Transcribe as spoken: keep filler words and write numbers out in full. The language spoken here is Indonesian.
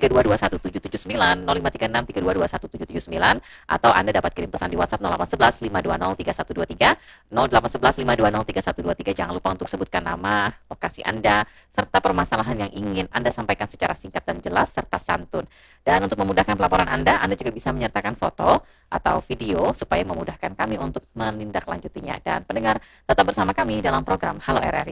tiga dua dua satu tujuh tujuh sembilan, nol lima tiga enam tiga dua dua satu tujuh tujuh sembilan, atau Anda dapat kirim pesan di WhatsApp nol delapan satu satu lima dua nol tiga satu dua tiga, nol delapan satu satu lima dua nol tiga satu dua tiga. Jangan lupa untuk sebutkan nama, lokasi Anda, serta permasalahan yang ingin Anda sampaikan secara singkat dan jelas serta santun. Dan untuk memudahkan pelaporan Anda, Anda juga bisa menyertakan foto atau video supaya memudahkan kami untuk menindaklanjutinya. Dan pendengar, tetap bersama kami dalam program Halo R R I.